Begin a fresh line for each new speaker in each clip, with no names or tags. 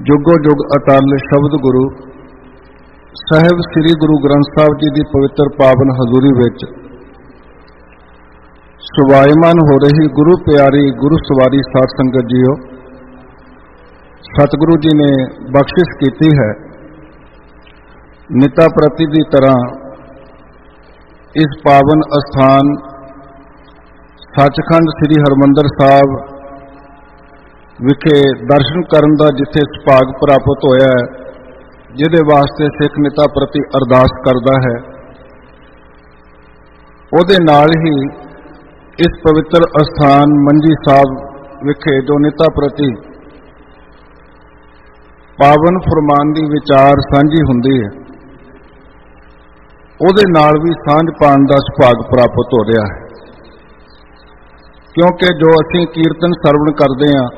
ਜੁਗੋ ਜੁਗ ਅਟਲ ਸ਼ਬਦ ਗੁਰੂ ਸਾਹਿਬ ਸ੍ਰੀ ਗੁਰੂ ਗ੍ਰੰਥ ਸਾਹਿਬ ਜੀ ਦੀ ਪਵਿੱਤਰ ਪਾਵਨ ਹਜ਼ੂਰੀ ਵਿੱਚ ਸੁਭਾਇਮਾਨ ਹੋ ਰਹੀ ਗੁਰੂ ਪਿਆਰੀ ਗੁਰੂ ਸਵਾਰੀ ਸਾਧ ਸੰਗਤ ਜੀਓ, ਸਤਿਗੁਰੂ ਜੀ ਨੇ ਬਖਸ਼ਿਸ਼ ਕੀਤੀ ਹੈ ਨਿਤਾ ਪ੍ਰਤੀ ਦੀ ਤਰ੍ਹਾਂ ਇਸ ਪਾਵਨ ਅਸਥਾਨ ਸੱਚਖੰਡ ਸ੍ਰੀ ਹਰਿਮੰਦਰ ਸਾਹਿਬ ਵਿਖੇ ਦਰਸ਼ਨ ਕਰਨ ਦਾ ਜਿੱਥੇ ਸੁਭਾਗ ਪ੍ਰਾਪਤ ਹੋਇਆ ਹੈ, ਜਿਹਦੇ ਵਾਸਤੇ ਸਿੱਖ ਨਿਤਾ ਪ੍ਰਤੀ ਅਰਦਾਸ ਕਰਦਾ ਹੈ, ਉਹਦੇ ਨਾਲ ਹੀ ਇਸ ਪਵਿੱਤਰ ਅਸਥਾਨ ਮੰਜੀ ਸਾਹਿਬ ਵਿਖੇ ਜੋ ਨਿਤਾ ਪ੍ਰਤੀ ਪਾਵਨ ਫਰਮਾਨ ਦੀ ਵਿਚਾਰ ਸਾਂਝੀ ਹੁੰਦੀ ਹੈ, ਉਹਦੇ ਨਾਲ ਵੀ ਸਾਂਝ ਪਾਉਣ ਦਾ ਸੁਭਾਗ ਪ੍ਰਾਪਤ ਹੋ ਰਿਹਾ ਹੈ। ਕਿਉਂਕਿ ਜੋ ਅਸੀਂ ਕੀਰਤਨ ਸਰਵਣ ਕਰਦੇ ਹਾਂ,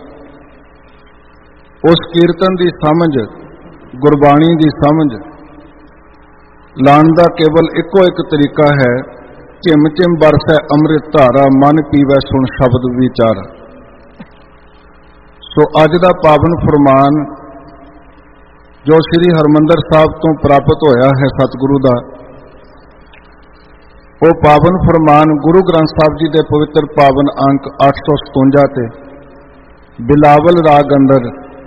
ਉਸ ਕੀਰਤਨ ਦੀ ਸਮਝ, ਗੁਰਬਾਣੀ ਦੀ ਸਮਝ ਲਾਣ ਦਾ ਕੇਵਲ ਇੱਕੋ ਇੱਕ ਤਰੀਕਾ ਹੈ, ਝਿਮ ਝਿਮ ਬਰਸੈ ਅੰਮ੍ਰਿਤ ਧਾਰਾ, ਮਨ ਪੀਵੈ ਸੁਣ ਸ਼ਬਦ ਵਿਚਾਰ। ਸੋ ਅੱਜ ਦਾ ਪਾਵਨ ਫਰਮਾਨ ਜੋ ਸ੍ਰੀ ਹਰਿਮੰਦਰ ਸਾਹਿਬ ਤੋਂ ਪ੍ਰਾਪਤ ਹੋਇਆ ਹੈ ਸਤਿਗੁਰੂ ਦਾ, ਉਹ ਪਾਵਨ ਫਰਮਾਨ ਗੁਰੂ ਗ੍ਰੰਥ ਸਾਹਿਬ ਜੀ ਦੇ ਪਵਿੱਤਰ ਪਾਵਨ ਅੰਕ 857 ਤੇ ਬਿਲਾਵਲ ਰਾਗ ਅੰਦਰ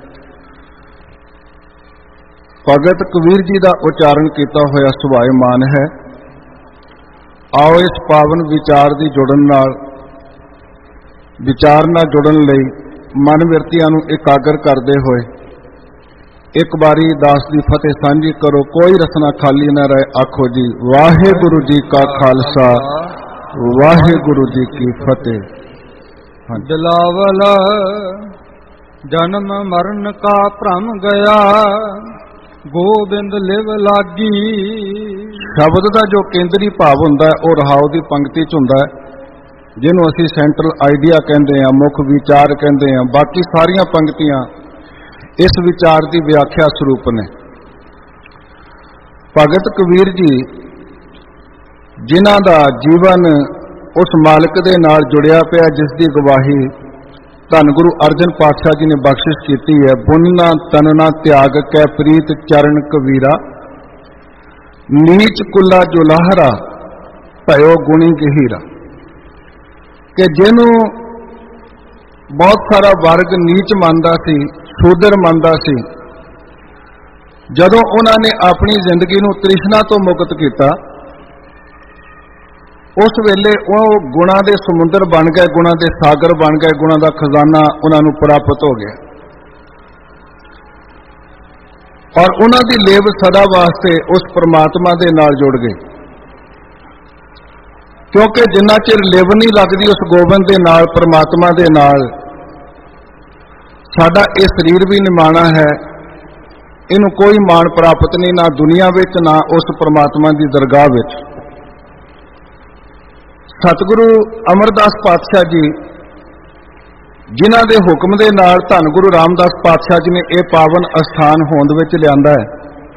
ਭਗਤ ਕਬੀਰ ਜੀ ਦਾ ਉਚਾਰਨ ਕੀਤਾ ਹੋਇਆ ਸੁਭਾਇਮਾਨ ਹੈ। ਆਓ ਇਸ ਪਾਵਨ ਵਿਚਾਰ ਦੀ ਵਿਚਾਰ ਨਾਲ ਜੁੜਨ ਲਈ ਮਨ ਬਿਰਤੀਆਂ ਨੂੰ ਇਕਾਗਰ ਕਰਦੇ ਹੋਏ ਇੱਕ ਵਾਰੀ ਦਾਸ ਦੀ ਫਤਿਹ ਸਾਂਝੀ ਕਰੋ। ਕੋਈ ਰਸਨਾ ਖਾਲੀ ਨਾ ਰਹੇ, ਆਖੋ ਜੀ ਵਾਹਿਗੁਰੂ ਜੀ ਕਾ ਖਾਲਸਾ, ਵਾਹਿਗੁਰੂ ਜੀ ਕੀ ਫਤਿਹ।
ਬਿਲਾਵਲ ਜਨਮ ਮਰਨ ਕਾ ਭ੍ਰਮ ਗਿਆ, ਗੋਬਿੰਦ ਲਿਵ ਲਾਗੀ।
ਸ਼ਬਦ ਦਾ ਜੋ ਕੇਂਦਰੀ ਭਾਵ ਹੁੰਦਾ ਹੈ ਉਹ ਰਹਾਉ ਦੀ ਪੰਕਤੀ 'ਚ ਹੁੰਦਾ ਹੈ, ਜਿਹਨੂੰ ਅਸੀਂ ਸੈਂਟਰਲ ਆਈਡੀਆ ਕਹਿੰਦੇ ਹਾਂ, ਮੁੱਖ ਵਿਚਾਰ ਕਹਿੰਦੇ ਹਾਂ। ਬਾਕੀ ਸਾਰੀਆਂ ਪੰਕਤੀਆਂ ਇਸ ਵਿਚਾਰ ਦੀ ਵਿਆਖਿਆ ਸਰੂਪ ਨੇ। ਭਗਤ ਕਬੀਰ ਜੀ ਜਿਨ੍ਹਾਂ ਦਾ ਜੀਵਨ ਉਸ ਮਾਲਕ ਦੇ ਨਾਲ ਜੁੜਿਆ ਪਿਆ, ਜਿਸ ਦੀ ਗਵਾਹੀ ਧੰਨ ਗੁਰੂ ਅਰਜਨ ਪਾਤਸ਼ਾਹ ਜੀ ਨੇ ਬਖਸ਼ਿਸ਼ ਕੀਤੀ ਹੈ, ਬੁਨਨਾ ਤਨਨਾ ਤਿਆਗ ਕੈ ਪ੍ਰੀਤ ਚਰਨ ਕਬੀਰਾ, ਨੀਚ ਕੁੱਲਾ ਜੋ ਲਾਹਰਾ ਭਇਓ ਗੁਣੀ ਗਹੀਰਾ। ਕਿ ਜਿਹਨੂੰ ਬਹੁਤ ਸਾਰਾ ਵਰਗ ਨੀਚ ਮੰਨਦਾ ਸੀ, ਸ਼ੂਦਰ ਮੰਨਦਾ ਸੀ, ਜਦੋਂ ਉਹਨਾਂ ਨੇ ਆਪਣੀ ਜ਼ਿੰਦਗੀ ਨੂੰ ਤ੍ਰਿਸ਼ਨਾ ਤੋਂ ਮੁਕਤ ਕੀਤਾ, ਉਸ ਵੇਲੇ ਉਹ ਗੁਣਾਂ ਦੇ ਸਮੁੰਦਰ ਬਣ ਗਏ, ਗੁਣਾਂ ਦੇ ਸਾਗਰ ਬਣ ਗਏ, ਗੁਣਾਂ ਦਾ ਖਜ਼ਾਨਾ ਉਹਨਾਂ ਨੂੰ ਪ੍ਰਾਪਤ ਹੋ ਗਿਆ ਔਰ ਉਹਨਾਂ ਦੀ ਲੇਵ ਸਦਾ ਵਾਸਤੇ ਉਸ ਪ੍ਰਮਾਤਮਾ ਦੇ ਨਾਲ ਜੁੜ ਗਈ। ਕਿਉਂਕਿ ਜਿੰਨਾ ਚਿਰ ਲੇਵ ਨਹੀਂ ਲੱਗਦੀ ਉਸ ਗੋਬਿੰਦ ਦੇ ਨਾਲ, ਪ੍ਰਮਾਤਮਾ ਦੇ ਨਾਲ, ਸਾਡਾ ਇਹ ਸਰੀਰ ਵੀ ਨਿਮਾਣਾ ਹੈ, ਇਹਨੂੰ ਕੋਈ ਮਾਣ ਪ੍ਰਾਪਤ ਨਹੀਂ, ਨਾ ਦੁਨੀਆ ਵਿੱਚ ਨਾ ਉਸ ਪ੍ਰਮਾਤਮਾ ਦੀ ਦਰਗਾਹ ਵਿੱਚ। ਸਤਿਗੁਰੂ ਅਮਰਦਾਸ ਪਾਤਸ਼ਾਹ ਜੀ ਜਿਨ੍ਹਾਂ ਦੇ ਹੁਕਮ ਦੇ ਨਾਲ ਧੰਨ ਗੁਰੂ ਰਾਮਦਾਸ ਪਾਤਸ਼ਾਹ ਜੀ ਨੇ ਇਹ ਪਾਵਨ ਅਸਥਾਨ ਹੋਂਦ ਵਿੱਚ ਲਿਆਂਦਾ ਹੈ,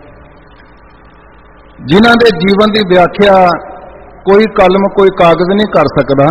ਜਿਨ੍ਹਾਂ ਦੇ ਜੀਵਨ ਦੀ ਵਿਆਖਿਆ ਕੋਈ ਕਲਮ ਕੋਈ ਕਾਗਜ਼ ਨਹੀਂ ਕਰ ਸਕਦਾ।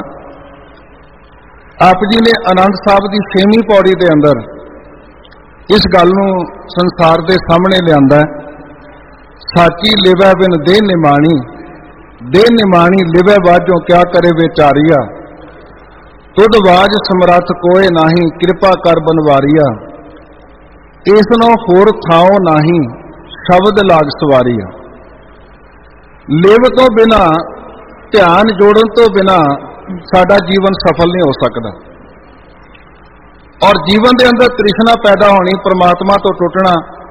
ਆਪ ਜੀ ਨੇ ਆਨੰਦ ਸਾਹਿਬ ਦੀ 6ਵੀਂ ਪੌੜੀ ਦੇ ਅੰਦਰ ਇਸ ਗੱਲ ਨੂੰ ਸੰਸਾਰ ਦੇ ਸਾਹਮਣੇ ਲਿਆਂਦਾ ਹੈ, ਸਾਚੀ ਲਿਵੈ ਬਿਨ ਦੇਹ ਨਿਮਾਣੀ, ਦੇਹ ਨਿਮਾਣੀ ਲਿਵੈ ਵਾਜੋਂ ਕਿਆ ਕਰੇ ਵਿਚਾਰੀਆ, ਤੁਧ ਵਾਜ ਸਮਰੱਥ ਕੋਏ ਨਾਹੀਂ, ਕਿਰਪਾ ਕਰ ਬਨਵਾਰੀਆ, ਇਸ ਨੂੰ ਹੋਰ ਥਾਉ ਨਾਹੀਂ, ਸ਼ਬਦ ਲਾਗ ਸਵਾਰੀਆ। ਲਿਵ ਤੋਂ ਬਿਨਾ, ਧਿਆਨ ਜੋੜਨ ਤੋਂ ਬਿਨਾ ਸਾਡਾ ਜੀਵਨ ਸਫਲ ਨਹੀਂ ਹੋ ਸਕਦਾ ਔਰ ਜੀਵਨ ਦੇ ਅੰਦਰ ਤ੍ਰਿਸ਼ਨਾ ਪੈਦਾ ਹੋਣੀ, ਪ੍ਰਮਾਤਮਾ ਤੋਂ ਟੁੱਟਣਾ।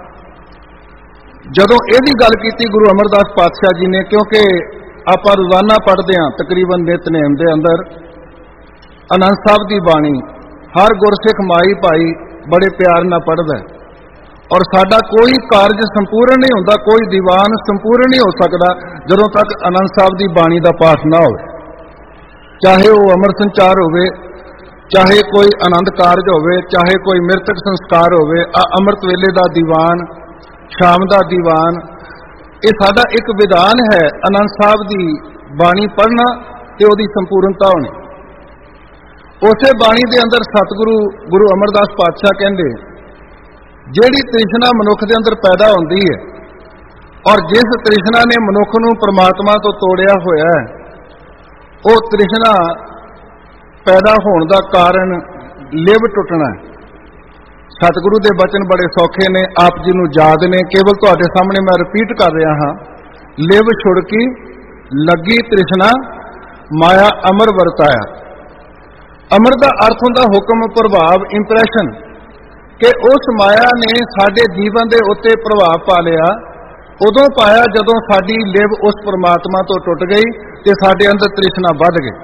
ਜਦੋਂ ਇਹਦੀ ਗੱਲ ਕੀਤੀ ਗੁਰੂ ਅਮਰਦਾਸ ਪਾਤਸ਼ਾਹ ਜੀ ਨੇ, ਕਿਉਂਕਿ ਆਪਾਂ ਰੋਜ਼ਾਨਾ ਪੜ੍ਹਦੇ ਹਾਂ ਤਕਰੀਬਨ ਨਿਤਨੇਮ ਦੇ ਅੰਦਰ ਆਨੰਦ ਸਾਹਿਬ ਦੀ ਬਾਣੀ, ਹਰ ਗੁਰਸਿੱਖ ਮਾਈ ਭਾਈ ਬੜੇ ਪਿਆਰ ਨਾਲ ਪੜ੍ਹਦਾ ਔਰ ਸਾਡਾ ਕੋਈ ਕਾਰਜ ਸੰਪੂਰਨ ਨਹੀਂ ਹੁੰਦਾ, ਕੋਈ ਦੀਵਾਨ ਸੰਪੂਰਨ ਨਹੀਂ ਹੋ ਸਕਦਾ ਜਦੋਂ ਤੱਕ ਆਨੰਦ ਸਾਹਿਬ ਦੀ ਬਾਣੀ ਦਾ ਪਾਠ ਨਾ ਹੋਵੇ। ਚਾਹੇ ਉਹ ਅਮਰ ਸੰਚਾਰ ਹੋਵੇ, ਚਾਹੇ ਕੋਈ ਆਨੰਦ ਕਾਰਜ ਹੋਵੇ, ਚਾਹੇ ਕੋਈ ਮ੍ਰਿਤਕ ਸੰਸਕਾਰ ਹੋਵੇ, ਅੰਮ੍ਰਿਤ ਵੇਲੇ ਦਾ ਦੀਵਾਨ, ਸ਼ਾਮ ਦਾ ਦੀਵਾਨ, ਇਹ ਸਾਡਾ ਇੱਕ ਵਿਧਾਨ ਹੈ ਆਨੰਦ ਸਾਹਿਬ ਦੀ ਬਾਣੀ ਪੜ੍ਹਨਾ ਤੇ ਉਹਦੀ ਸੰਪੂਰਨਤਾ ਹੋਣੀ। ਉਸੇ ਬਾਣੀ ਦੇ ਅੰਦਰ ਸਤਿਗੁਰੂ ਗੁਰੂ ਅਮਰਦਾਸ ਪਾਤਸ਼ਾਹ ਕਹਿੰਦੇ ਜਿਹੜੀ ਤ੍ਰਿਸ਼ਨਾ ਮਨੁੱਖ ਦੇ ਅੰਦਰ ਪੈਦਾ ਹੁੰਦੀ ਹੈ, ਔਰ ਜਿਸ ਤ੍ਰਿਸ਼ਨਾ ਨੇ ਮਨੁੱਖ ਨੂੰ ਪ੍ਰਮਾਤਮਾ ਤੋਂ ਤੋੜਿਆ ਹੋਇਆ ਹੈ, ਉਹ ਤ੍ਰਿਸ਼ਨਾ ਪੈਦਾ ਹੋਣ ਦਾ ਕਾਰਨ ਲਿਵ ਟੁੱਟਣਾ ਹੈ। ਸਤਿਗੁਰੂ ਦੇ ਬਚਨ ਬੜੇ ਸੌਖੇ ਨੇ, ਆਪ ਜੀ ਨੂੰ ਯਾਦ ਨੇ, ਕੇਵਲ ਤੁਹਾਡੇ ਸਾਹਮਣੇ ਮੈਂ ਰਿਪੀਟ ਕਰ ਰਿਹਾ ਹਾਂ। ਲਿਵ ਛੁੜਕੀ ਲੱਗੀ ਤ੍ਰਿਸ਼ਨਾ, ਮਾਇਆ ਅਮਰ ਵਰਤਾਇਆ। ਅਮਰ ਦਾ ਅਰਥ ਹੁੰਦਾ ਹੁਕਮ, ਪ੍ਰਭਾਵ, ਇੰਪ੍ਰੈਸ਼ਨ, ਕਿ ਉਸ ਮਾਇਆ ਨੇ ਸਾਡੇ ਜੀਵਨ ਦੇ ਉੱਤੇ ਪ੍ਰਭਾਵ ਪਾ ਲਿਆ। ਉਦੋਂ ਪਾਇਆ ਜਦੋਂ ਸਾਡੀ ਲਿਵ ਉਸ ਪਰਮਾਤਮਾ ਤੋਂ ਟੁੱਟ ਗਈ ਤੇ ਸਾਡੇ ਅੰਦਰ ਤ੍ਰਿਸ਼ਨਾ ਵੱਧ ਗਈ।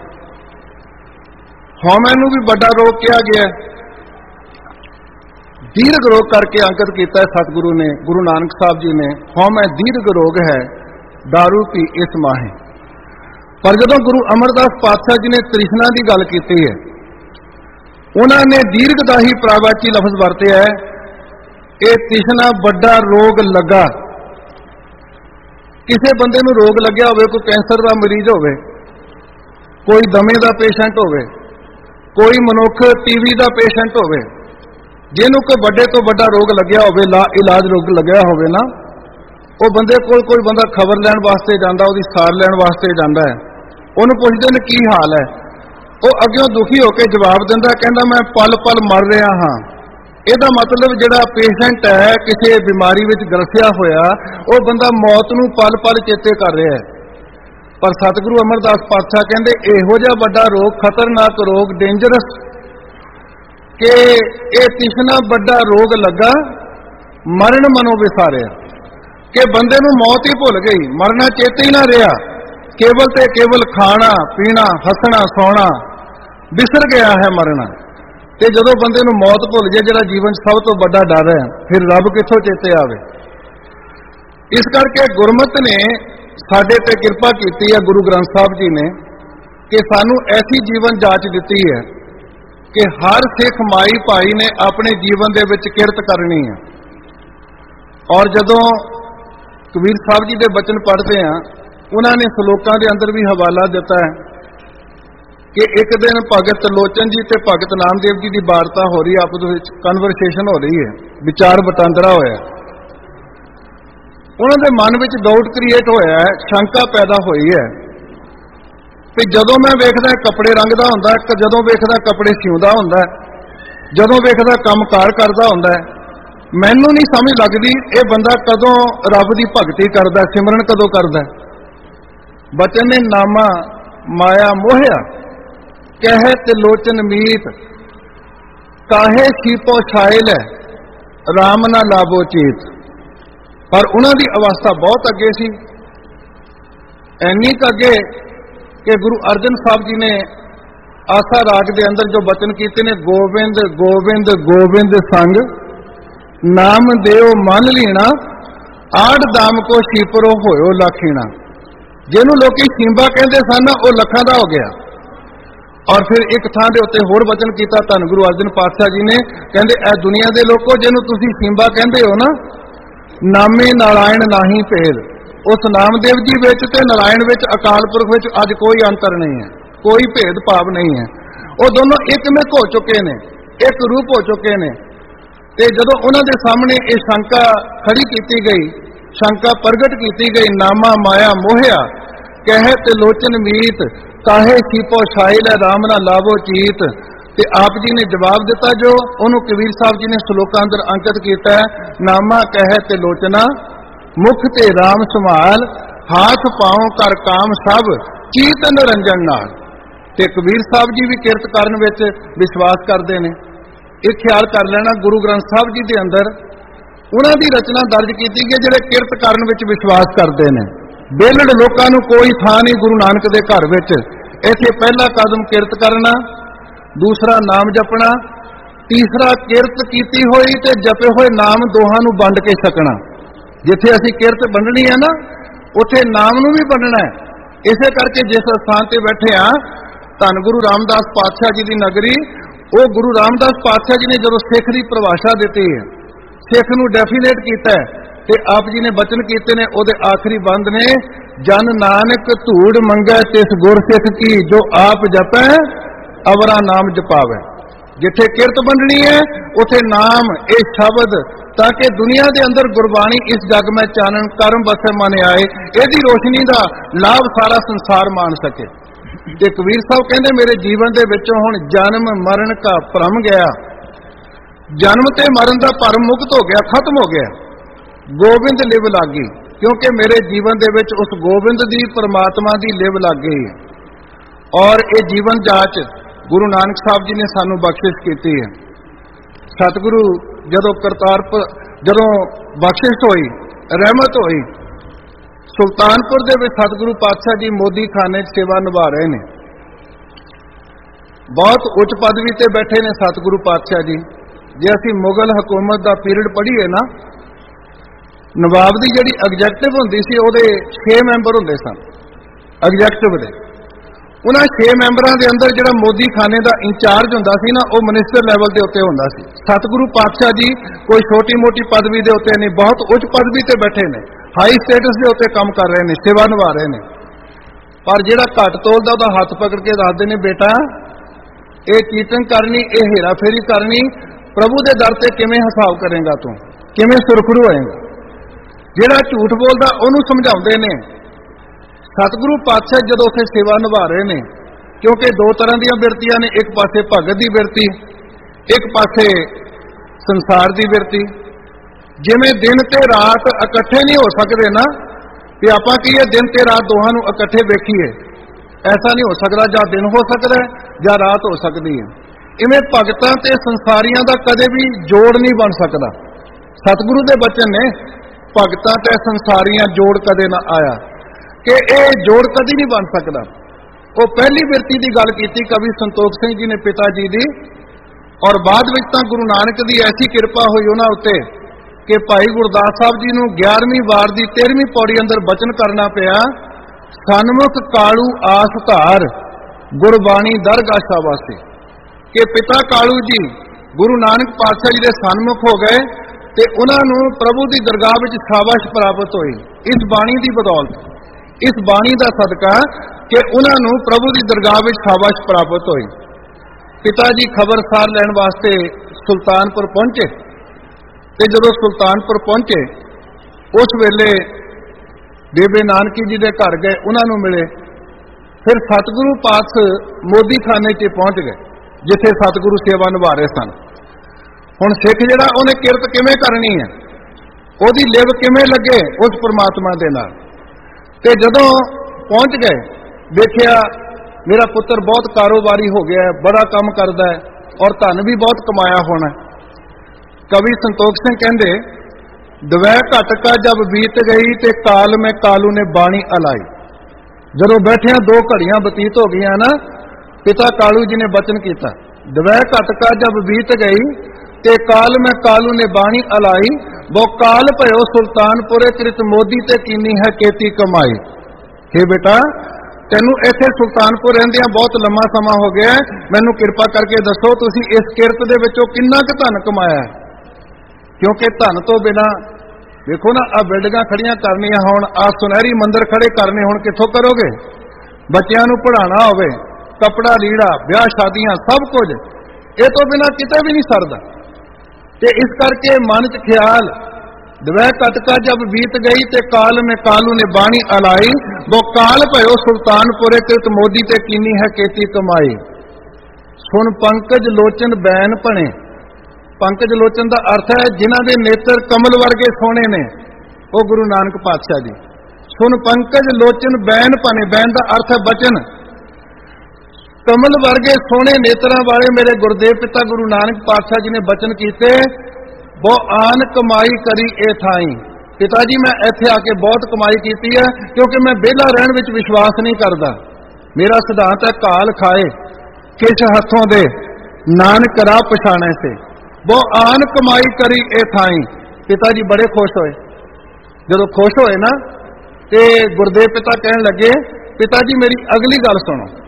ਹਉਮੈ ਨੂੰ ਵੀ ਵੱਡਾ ਰੋਗ ਕਿਹਾ ਗਿਆ, ਦੀਰਘ ਰੋਗ ਕਰਕੇ ਅੰਕਿਤ ਕੀਤਾ ਸਤਿਗੁਰੂ ਨੇ, ਗੁਰੂ ਨਾਨਕ ਸਾਹਿਬ ਜੀ ਨੇ। ਹਉਮੈ ਦੀਰਘ ਰੋਗ ਹੈ, ਦਾਰੂ ਪੀ ਇਸ ਮਾਹੇ। ਪਰ ਜਦੋਂ ਗੁਰੂ ਅਮਰਦਾਸ ਪਾਤਸ਼ਾਹ ਜੀ ਨੇ ਤ੍ਰਿਸ਼ਨਾ ਦੀ ਗੱਲ ਕੀਤੀ ਹੈ, ਉਹਨਾਂ ਨੇ ਦੀਰਘ ਦਾ ਹੀ ਪ੍ਰਾਵਾਚੀ ਲਫ਼ਜ਼ ਵਰਤਿਆ ਹੈ। ਇਹ ਤ੍ਰਿਸ਼ਨਾ ਵੱਡਾ ਰੋਗ ਲੱਗਾ। ਕਿਸੇ ਬੰਦੇ ਨੂੰ ਰੋਗ ਲੱਗਿਆ ਹੋਵੇ, ਕੋਈ ਕੈਂਸਰ ਦਾ ਮਰੀਜ਼ ਹੋਵੇ, ਕੋਈ ਦਮੇ ਦਾ ਪੇਸ਼ੈਂਟ ਹੋਵੇ, ਕੋਈ ਮਨੁੱਖ ਟੀਵੀ ਦਾ ਪੇਸ਼ੈਂਟ ਹੋਵੇ, ਜਿਹਨੂੰ ਕੋਈ ਵੱਡੇ ਤੋਂ ਵੱਡਾ ਰੋਗ ਲੱਗਿਆ ਹੋਵੇ, ਇਲਾਜ ਰੋਗ ਲੱਗਿਆ ਹੋਵੇ ਨਾ, ਉਹ ਬੰਦੇ ਕੋਲ ਕੋਈ ਬੰਦਾ ਖਬਰ ਲੈਣ ਵਾਸਤੇ ਜਾਂਦਾ, ਉਹਦੀ ਸਾਰ ਲੈਣ ਵਾਸਤੇ ਜਾਂਦਾ ਹੈ। ਉਹਨੂੰ ਪੁੱਛਦੇ ਨੇ ਕੀ ਹਾਲ ਹੈ, ਉਹ ਅੱਗਿਓਂ ਦੁਖੀ ਹੋ ਕੇ ਜਵਾਬ ਦਿੰਦਾ, ਕਹਿੰਦਾ ਮੈਂ ਪਲ ਪਲ ਮਰ ਰਿਹਾ ਹਾਂ। ਇਹਦਾ ਮਤਲਬ ਜਿਹੜਾ ਪੇਸ਼ੈਂਟ ਹੈ ਕਿਸੇ ਬਿਮਾਰੀ ਵਿੱਚ ਗਰਸਿਆ ਹੋਇਆ, ਉਹ ਬੰਦਾ ਮੌਤ ਨੂੰ ਪਲ ਪਲ ਚੇਤੇ ਕਰ ਰਿਹਾ ਹੈ। ਪਰ ਸਤਿਗੁਰੂ ਅਮਰਦਾਸ ਪਾਤਸ਼ਾਹ ਕਹਿੰਦੇ ਇਹੋ ਜਿਹਾ ਵੱਡਾ ਰੋਗ, ਖਤਰਨਾਕ ਰੋਗ, ਡੇਂਜਰਸ, ਕਿ ਇਹ ਤ੍ਰਿਸ਼ਨਾ ਵੱਡਾ ਰੋਗ ਲੱਗਾ, ਮਰਨ ਮਨੋਂ ਵਿਸਾਰਿਆ, ਕਿ ਬੰਦੇ ਨੂੰ ਮੌਤ ਹੀ ਭੁੱਲ ਗਈ, ਮਰਨਾ ਚੇਤੇ ਹੀ ਨਾ ਰਿਹਾ, ਕੇਵਲ ਤੇ ਕੇਵਲ ਖਾਣਾ ਪੀਣਾ ਹੱਸਣਾ ਸੌਣਾ, ਵਿਸਰ ਗਿਆ ਹੈ ਮਰਨਾ। ਤੇ ਜਦੋਂ ਬੰਦੇ ਨੂੰ ਮੌਤ ਭੁੱਲ ਜਾਏ, ਜਿਹੜਾ ਜੀਵਨ 'ਚ ਸਭ ਤੋਂ ਵੱਡਾ ਡਰ ਹੈ, ਫਿਰ ਰੱਬ ਕਿੱਥੋਂ ਚੇਤੇ ਆਵੇ। ਇਸ ਕਰਕੇ ਗੁਰਮਤਿ ਨੇ ਸਾਡੇ ਤੇ ਕਿਰਪਾ ਕੀਤੀ ਹੈ, ਗੁਰੂ ਗ੍ਰੰਥ ਸਾਹਿਬ ਜੀ ਨੇ, ਕਿ ਸਾਨੂੰ ਐਸੀ ਜੀਵਨ ਜਾਚ ਦਿੱਤੀ ਹੈ ਕਿ ਹਰ ਸਿੱਖ ਮਾਈ ਭਾਈ ਨੇ ਆਪਣੇ ਜੀਵਨ ਦੇ ਵਿੱਚ ਕਿਰਤ ਕਰਨੀ ਹੈ। ਔਰ ਜਦੋਂ ਕਬੀਰ ਸਾਹਿਬ ਜੀ ਦੇ ਬਚਨ ਪੜ੍ਹਦੇ ਹਾਂ, ਉਹਨਾਂ ਨੇ ਸਲੋਕਾਂ ਦੇ ਅੰਦਰ ਵੀ ਹਵਾਲਾ ਦਿੱਤਾ ਹੈ ਕਿ ਇੱਕ ਦਿਨ ਭਗਤ ਲੋਚਨ ਜੀ ਤੇ ਭਗਤ ਨਾਮਦੇਵ ਜੀ ਦੀ ਵਾਰਤਾ ਹੋ ਰਹੀ ਹੈ, ਆਪਸ ਵਿੱਚ ਕਨਵਰਸੇਸ਼ਨ ਹੋ ਰਹੀ ਹੈ, ਵਿਚਾਰ ਵਟਾਂਦਰਾ ਹੋਇਆ। ਉਹਨਾਂ ਦੇ ਮਨ ਵਿੱਚ ਡਾਊਟ ਕ੍ਰੀਏਟ ਹੋਇਆ ਹੈ, ਸ਼ੰਕਾ ਪੈਦਾ ਹੋਈ ਹੈ ਕਿ ਜਦੋਂ ਮੈਂ ਵੇਖਦਾ ਕੱਪੜੇ ਰੰਗਦਾ ਹੁੰਦਾ, ਜਦੋਂ ਵੇਖਦਾ ਕੱਪੜੇ ਸਿਉਂਦਾ ਹੁੰਦਾ, ਜਦੋਂ ਵੇਖਦਾ ਕੰਮਕਾਰ ਕਰਦਾ ਹੁੰਦਾ, ਮੈਨੂੰ ਨਹੀਂ ਸਮਝ ਲੱਗਦੀ ਇਹ ਬੰਦਾ ਕਦੋਂ ਰੱਬ ਦੀ ਭਗਤੀ ਕਰਦਾ, ਸਿਮਰਨ ਕਦੋਂ ਕਰਦਾ। ਬਚਨ ਨੇ ਨਾਮਾ ਮਾਇਆ ਮੋਹਿਆ, ਕਹਿ ਤੇ ਲੋਚਨ ਮੀਤ, ਕਾਹੇ ਛੀਪੋ ਛਾਇਲ ਹੈ, ਰਾਮ ਨਾ ਲਾਭੋ ਚੀਤ। ਪਰ ਉਹਨਾਂ ਦੀ ਅਵਸਥਾ ਬਹੁਤ ਅੱਗੇ ਸੀ, ਇੰਨੀ ਕੁ ਅੱਗੇ ਕਿ ਗੁਰੂ ਅਰਜਨ ਸਾਹਿਬ ਜੀ ਨੇ ਆਸਾ ਰਾਗ ਦੇ ਅੰਦਰ ਜੋ ਬਚਨ ਕੀਤੇ ਨੇ, ਗੋਬਿੰਦ ਗੋਬਿੰਦ ਗੋਬਿੰਦ ਸੰਗ ਨਾਮ ਦੇਉ ਮਨ ਲੀਣਾ, ਆੜ ਦਾਮ ਕੋ ਛੀਪਰੋ ਹੋਇਓ ਲੱਖੀਣਾ। ਜਿਹਨੂੰ ਲੋਕੀ ਸ਼ੀਂਬਾ ਕਹਿੰਦੇ ਸਨ, ਉਹ ਲੱਖਾਂ ਦਾ ਹੋ ਗਿਆ। ਔਰ ਫਿਰ ਇੱਕ ਥਾਂ ਦੇ ਉੱਤੇ ਹੋਰ ਬਚਨ ਕੀਤਾ ਧੰਨ ਗੁਰੂ ਅਰਜਨ ਪਾਤਸ਼ਾਹ ਜੀ ਨੇ, ਕਹਿੰਦੇ ਐ ਦੁਨੀਆ ਦੇ ਲੋਕੋ, ਜਿਹਨੂੰ ਤੁਸੀਂ ਸ਼ੀਂਬਾ ਕਹਿੰਦੇ ਹੋ ਨਾ, ਨਾਮੇ ਨਾਰਾਇਣ ਨਾਹੀ ਭੇਦ। ਉਸ ਨਾਮਦੇਵ ਜੀ ਵਿੱਚ ਤੇ ਨਾਰਾਇਣ ਵਿੱਚ, ਅਕਾਲ ਪੁਰਖ ਵਿੱਚ ਅੱਜ ਕੋਈ ਅੰਤਰ ਨਹੀਂ ਹੈ, ਕੋਈ ਭੇਦ ਭਾਵ ਨਹੀਂ ਹੈ। ਉਹ ਦੋਨੋਂ ਇੱਕਮਿਕ ਹੋ ਚੁੱਕੇ ਨੇ, ਇੱਕ ਰੂਪ ਹੋ ਚੁੱਕੇ ਨੇ। ਤੇ ਜਦੋਂ ਉਹਨਾਂ ਦੇ ਸਾਹਮਣੇ ਇਹ ਸ਼ੰਕਾ ਖੜੀ ਕੀਤੀ ਗਈ, ਸ਼ੰਕਾ ਪ੍ਰਗਟ ਕੀਤੀ ਗਈ, ਨਾਮਾ ਮਾਇਆ ਮੋਹਿਆ, ਕਹਿ ਤੇ ਲੋਚਨ ਮੀਤ, ਕਾਹੇ ਛੀਪੋ ਛਾਇਲ ਹੈ, ਰਾਮ ਨਾ ਲਾਭੋ ਚੀਤ। ਤੇ ਆਪ ਜੀ ਨੇ ਜਵਾਬ ਦਿੱਤਾ, ਜੋ ਉਹਨੂੰ ਕਬੀਰ ਸਾਹਿਬ ਜੀ ਨੇ ਸ਼ਲੋਕਾਂ ਅੰਦਰ ਅੰਕਿਤ ਕੀਤਾ ਹੈ, ਨਾਮਾ ਕਹਿ ਤੇ ਲੋਚਨਾ, ਮੁਖ ਤੇ ਰਾਮ ਸੰਭਾਲ, ਹਾਥ ਪਾਉ ਕਰ ਕਾਮ ਸਭ, ਚੀਤ ਨਿਰੰਜਨ ਨਾਲ। ਤੇ ਕਬੀਰ ਸਾਹਿਬ ਜੀ ਵੀ ਕਿਰਤ ਕਰਨ ਵਿੱਚ ਵਿਸ਼ਵਾਸ ਕਰਦੇ ਨੇ। ਇਹ ਖਿਆਲ ਕਰ ਲੈਣਾ, ਗੁਰੂ ਗ੍ਰੰਥ ਸਾਹਿਬ ਜੀ ਦੇ ਅੰਦਰ ਉਹਨਾਂ ਦੀ ਰਚਨਾ ਦਰਜ ਕੀਤੀ ਗਈ ਜਿਹੜੇ ਕਿਰਤ ਕਰਨ ਵਿੱਚ ਵਿਸ਼ਵਾਸ ਕਰਦੇ ਨੇ। ਬੇਲੜ ਲੋਕਾਂ ਨੂੰ ਕੋਈ ਥਾਂ ਨਹੀਂ ਗੁਰੂ ਨਾਨਕ ਦੇ ਘਰ ਵਿੱਚ। ਇੱਥੇ ਪਹਿਲਾ ਕਦਮ ਕਿਰਤ ਕਰਨਾ, ਦੂਸਰਾ ਨਾਮ ਜਪਣਾ, ਤੀਸਰਾ ਕਿਰਤ ਕੀਤੀ ਹੋਈ ਤੇ ਜਪੇ ਹੋਏ ਨਾਮ ਦੋਹਾਂ ਨੂੰ ਵੰਡ ਕੇ ਛਕਣਾ। ਜਿੱਥੇ ਅਸੀਂ ਕਿਰਤ ਵੰਡਣੀ ਹੈ ਨਾ, ਉੱਥੇ ਨਾਮ ਨੂੰ ਵੀ ਵੰਡਣਾ ਹੈ। ਇਸੇ ਕਰਕੇ ਜਿਸ ਸਥਾਨ ਤੇ ਬੈਠੇ ਆ, ਧੰਨ ਗੁਰੂ ਰਾਮਦਾਸ ਪਾਤਸ਼ਾਹ ਜੀ ਦੀ ਨਗਰੀ, ਉਹ ਗੁਰੂ ਰਾਮਦਾਸ ਪਾਤਸ਼ਾਹ ਜੀ ਨੇ ਜਦੋਂ ਸਿੱਖ ਦੀ ਪਰਿਭਾਸ਼ਾ ਦਿੱਤੀ ਹੈ, ਸਿੱਖ ਨੂੰ ਡੈਫੀਨੇਟ ਕੀਤਾ ਹੈ, ਤੇ ਆਪ ਜੀ ਨੇ ਬਚਨ ਕੀਤੇ ਨੇ, ਉਹਦੇ ਆਖਰੀ ਬੰਦ ਨੇ, ਜਨ ਨਾਨਕ ਧੂੜ ਮੰਗੈ ਤਿਸ ਗੁਰ ਸਿੱਖ ਕੀ, ਜੋ ਆਪ ਜਪੈ ਅਵਰਾ ਨਾਮ ਜਪਾਵੇ। ਜਿੱਥੇ ਕਿਰਤ ਵੰਡਣੀ ਹੈ, ਉੱਥੇ ਨਾਮ, ਇਹ ਸ਼ਬਦ ताकि दुनिया के अंदर गुरबाणी इस जग में चानन कर्म बसे मन आए, यदि रोशनी का लाभ सारा संसार मान सके। ते कबीर साहब कहते मेरे जीवन के विचों हुण जन्म मरण का भ्रम गया, जन्म ते मरण का भरम मुक्त हो गया, खत्म हो गया, गोबिंद लिव लागी, क्योंकि मेरे जीवन के विच उस गोबिंद की परमात्मा की लिव लग गई है। और ये जीवन जाच गुरु नानक साहब जी ने सानू बख्शिश की है। सतगुरु जदों करतारपुर जदों बख्शिश हुई, रहमत हुई, सुल्तानपुर दे विच सतगुरु पातशाह जी मोदी खाने सेवा निभा रहे हैं। बहुत उच्च पदवी ते बैठे ने सतगुरु पातशाह जी। जे असीं मुगल हुकूमत का पीरियड पढ़ीए ना, नवाब की जिहड़ी एग्जैक्टिव हुंदी सी उहदे 6 मैंबर हुंदे सन एग्जैक्टिव दे। उन्हां 6 मैंबरां दे अंदर जिहड़ा मोदी खाने का इंचार्ज हुंदा सी ना, वह मिनिस्टर लैवल के उत्ते हुंदा सी। सतगुरु पातशाह जी कोई छोटी मोटी पदवी के उत्ते नहीं, बहुत उच्च पदवी ते बैठे ने, हाई स्टेटस के उत्ते काम कर रहे हैं, सेवा निभा रहे हैं। पर जिहड़ा घट तोलदा उहदा हथ पकड़ के दसदे ने, बेटा ये चीटिंग करनी, ये हेराफेरी करनी, प्रभु के दर से किवें हिसाब करेगा, तू किवें सुरखरू होएगा। जिहड़ा झूठ बोलदा उहनूं समझाउंदे ने। सतगुरु पातशाह जदों उत्थे सेवा निभा रहे हैं, क्योंकि 2 तरह दी बिरतियां ने, एक पासे भगत की बिरती, एक पासे संसार की बिरती। जिवें दिन ते रात इकट्ठे नहीं हो सकते ना, कि आपां कहिए दिन ते रात दोहां नूं इकट्ठे वेखीए, ऐसा नहीं हो सकता। जां दिन हो सकता है जां रात हो सकती है। इवें भगतां ते संसारियां दा कदे भी जोड़ नहीं बन सकता। सतगुरु दे बचन ने, भगतां ते संसारियां जोड़ कदे ना आया, कि यह जोड़ कभी नहीं बन सकता। वो पहली बिरती की गल की कवि संतोख सिंह जी ने पिता जी की, और बाद में तो गुरु नानक की ऐसी किरपा हुई उन्होंने उत्ते कि भाई गुरदास साहब जी को 11वीं वार की 13वीं पौड़ी अंदर बचन करना पिया, सन्मुख कालू आस धार गुरबाणी दरगाह शाबाशी। कि पिता कालू जी गुरु नानक पातशाह जी के सन्मुख हो गए, तो उन्होंने प्रभु की दरगाह में शाबाश प्राप्त हुई, इस बाणी की बदौलत, इस बाणी का सदका कि उन्होंने प्रभु की दरगाह में शाबाश प्राप्त हुई। पिता जी खबरसार लैण वास्ते सुल्तानपुर पहुंचे, तो जो सुल्तानपुर पहुंचे उस वेले बेबे नानकी जी के घर गए, उन्होंने मिले। फिर सतगुरु पास मोदी खाने च पहुंच गए, जिथे सतगुरु सेवा निभा रहे सन। हुण सिख जिहड़ा उन्हें किरत किवें करनी है, उहदी लिव किवें लगे उस परमात्मा दे नाल। ते जदों पहुंच गए, देखिया मेरा पुत्र बहुत कारोबारी हो गया है, बड़ा काम करता है और धन भी बहुत कमाया होना है। कवि संतोख सिंह कहते, दवै घट का जब बीत गई ते काल में कालू ने बाणी अलाई। जदों बैठिया 2 घड़ियां बतीत हो गई ना, पिता कालू जी ने बचन किया, दवै घट का जब बीत गई ते काल में कालू ने बाणी अलाई, वो काल भयो सुल्तानपुरे कृत मोदी ते कीनी है खेती कमाई। हे बेटा, तेनू इत्थे सुल्तानपुर रहिंदियां बहुत लंबा समा हो गया, मैनू कृपा करके दसो तुसीं इस किरत दे विचों किन्ना क धन कमाया है। क्योंकि धन तो बिना देखो ना, आ बिल्डिंगां खड़ियां करनियां होण, आ सुनहरी मंदिर खड़े करने होण, कित्थों करोगे? बच्चियां नू पढ़ाना होवे, कपड़ा लीड़ा, ब्याह शादियां, सब कुछ ये तो बिना किते भी नहीं सरदा। ते इस करके मन च ख्याल, दवै घट का जब बीत गई ते काल में कालू ने बाणी अलाई, वो काल भयो सुल्तानपुरे कृत मोदी ते कीनी है खेती कमाई। सुन पंकज लोचन बैन भणे। पंकज लोचन का अर्थ है जिन्हां दे नेत्र कमल वर्गे सोने ने, वो गुरु नानक पातशाह जी। सुन पंकज लोचन बैन भणे, बैन का अर्थ है बचन। कमल वर्गे सोने नेत्रां वाले मेरे गुरुदेव पिता गुरु नानक पातशाह जी ने बचन कीते, वो आन कमाई करी ए थाई। पिता जी मैं इत्थे आके बहुत कमाई की है, क्योंकि मैं बेला रहन विच विश्वास नहीं करता। मेरा सिद्धांत है काल खाए किस हथों दे, नानक राह पछाणे से। वो आन कमाई करी ए थाई। पिता जी बड़े खुश होए। जदों खुश होए ना, ते गुरुदेव पिता कहन लगे, पिता जी मेरी अगली गल सुनो।